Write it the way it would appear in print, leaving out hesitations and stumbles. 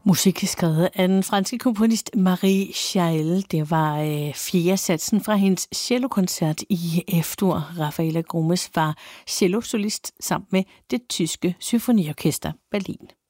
Musik skrevet af den franske komponist Marie Chaelle. Det var fjerde satsen fra hendes cellokoncert i F-dur. Rafaela Grumes var cellosolist sammen med det tyske symfoniorkester Berlin.